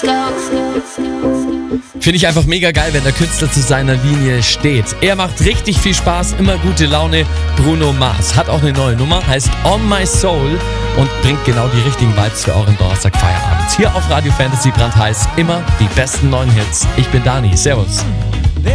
Finde ich einfach mega geil, wenn der Künstler zu seiner Linie steht. Er macht richtig viel Spaß, immer gute Laune. Bruno Mars hat auch eine neue Nummer, heißt On My Soul und bringt genau die richtigen Vibes für euren Donnerstag-Feierabend. Hier auf Radio Fantasy brandheiß immer die besten neuen Hits. Ich bin Dani, servus.